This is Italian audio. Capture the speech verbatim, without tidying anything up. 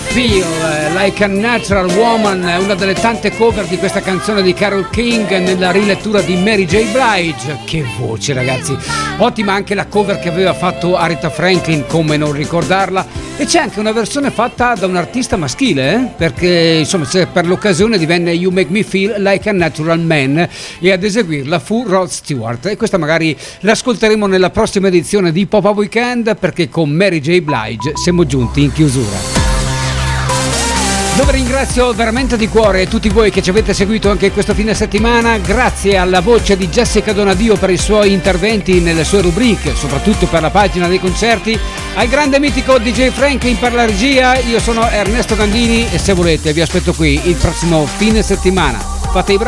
Feel Like a Natural Woman, una delle tante cover di questa canzone di Carole King nella rilettura di Mary J. Blige. Che voce, ragazzi, ottima anche la cover che aveva fatto Aretha Franklin, come non ricordarla. E c'è anche una versione fatta da un artista maschile, eh? Perché insomma per l'occasione divenne You Make Me Feel Like a Natural Man, e ad eseguirla fu Rod Stewart. E questa magari l'ascolteremo nella prossima edizione di Pop Up Weekend, perché con Mary J. Blige siamo giunti in chiusura, dove ringrazio veramente di cuore tutti voi che ci avete seguito anche questo fine settimana. Grazie alla voce di Jessica Donadio per i suoi interventi nelle sue rubriche, soprattutto per la pagina dei concerti, al grande mitico D J Franklin per la regia. Io sono Ernesto Gandini e se volete vi aspetto qui il prossimo fine settimana. Fate i bravi.